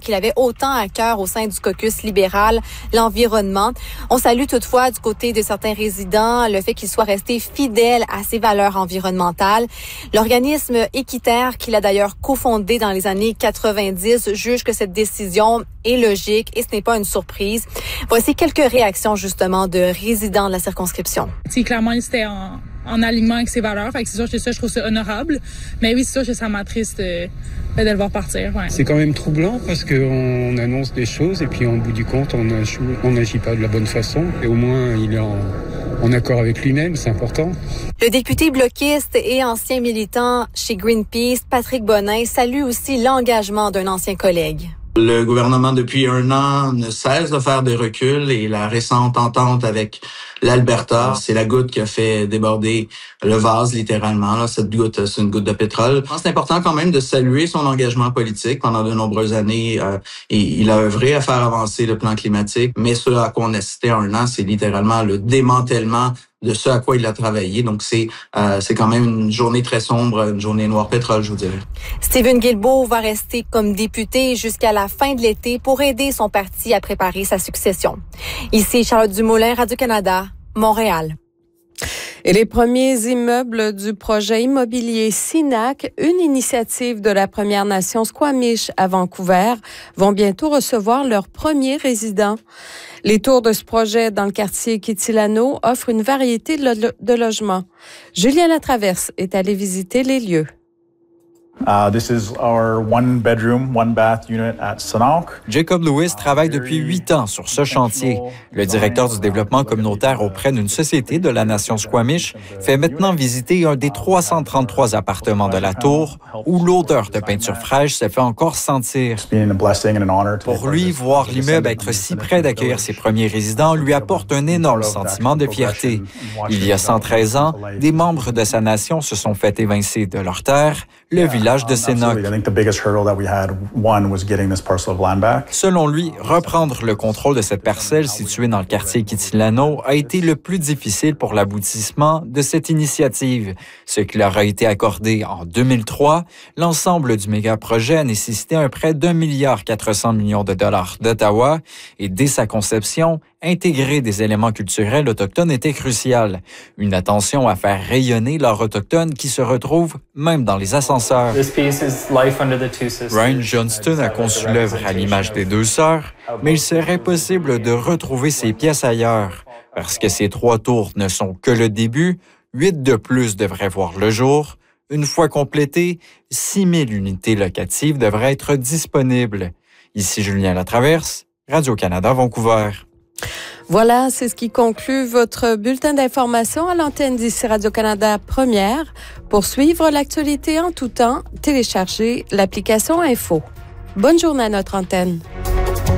qu'il avait autant à cœur au sein du caucus libéral, l'environnement. On salue toutefois du côté de certains résidents le fait qu'il soit resté fidèle à ses valeurs environnementales. L'organisme Équiterre, qu'il a d'ailleurs cofondé dans les années 90, juge que cette décision est logique et ce n'est pas une surprise. Voici quelques réactions justement de résidents de la circonscription. Clairement, c'était en alignement avec ses valeurs. Fait que c'est sûr que ça, je trouve ça honorable. Mais oui, c'est sûr que ça m'attriste de le voir partir. Ouais. C'est quand même troublant parce qu'on annonce des choses et puis au bout du compte, on n'agit pas de la bonne façon. Et au moins, il est en accord avec lui-même, c'est important. Le député bloquiste et ancien militant chez Greenpeace, Patrick Bonin, salue aussi l'engagement d'un ancien collègue. Le gouvernement, depuis 1 an, ne cesse de faire des reculs et la récente entente avec l'Alberta, c'est la goutte qui a fait déborder le vase, littéralement. Là, cette goutte, c'est une goutte de pétrole. Je pense que c'est important quand même de saluer son engagement politique. Pendant de nombreuses années, il a œuvré à faire avancer le plan climatique, mais ce à quoi on assistait 1 an, c'est littéralement le démantèlement de ce à quoi il a travaillé. Donc, c'est quand même une journée très sombre, une journée noire pétrole, je vous dirais. Stephen Guilbeault va rester comme député jusqu'à la fin de l'été pour aider son parti à préparer sa succession. Ici, Charlotte Dumoulin, Radio-Canada, Montréal. Et les premiers immeubles du projet immobilier Sinac, une initiative de la Première Nation Squamish à Vancouver, vont bientôt recevoir leurs premiers résidents. Les tours de ce projet dans le quartier Kitilano offrent une variété de logements. Julien Latraverse est allé visiter les lieux. This is our 1-bedroom, 1-bath unit at Sanok. Jacob Lewis travaille depuis 8 ans sur ce chantier. Le directeur du développement communautaire auprès d'une société de la nation Squamish fait maintenant visiter un des 333 appartements de la tour où l'odeur de peinture fraîche se fait encore sentir. Pour lui, voir l'immeuble être si près d'accueillir ses premiers résidents lui apporte un énorme sentiment de fierté. Il y a 113 ans, des membres de sa nation se sont fait évincer de leur terre, le village de Sanok. Selon lui, reprendre le contrôle de cette parcelle située dans le quartier Kitilano a été le plus difficile pour l'aboutissement de cette initiative. Ce qui leur a été accordé en 2003, l'ensemble du méga-projet a nécessité un prêt d'1,4 milliard d'Ottawa et dès sa conception, intégrer des éléments culturels autochtones était crucial. Une attention à faire rayonner l'art autochtone qui se retrouve même dans les ascenseurs. Ryan Johnston a conçu l'œuvre à l'image des deux sœurs, mais il serait possible de retrouver ces pièces ailleurs. Parce que ces 3 tours ne sont que le début, 8 de plus devraient voir le jour. Une fois complétées, 6 000 unités locatives devraient être disponibles. Ici Julien Latraverse, Radio-Canada, Vancouver. Voilà, c'est ce qui conclut votre bulletin d'information à l'antenne d'ici Radio-Canada Première. Pour suivre l'actualité en tout temps, téléchargez l'application Info. Bonne journée à notre antenne.